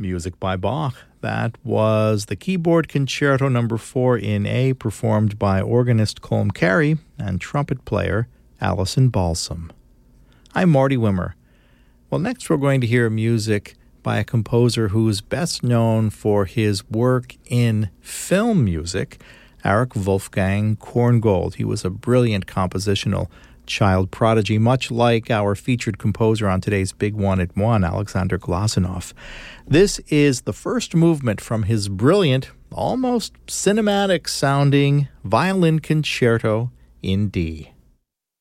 Music by Bach. That was the Keyboard Concerto No. 4 in A, performed by organist Colm Carey and trumpet player Alison Balsam. I'm Marty Wimmer. Well, next we're going to hear music by a composer who's best known for his work in film music, Erich Wolfgang Korngold. He was a brilliant compositional child prodigy, much like our featured composer on today's Big One at One, Alexander Glazunov. This is the first movement from his brilliant, almost cinematic-sounding violin concerto in D.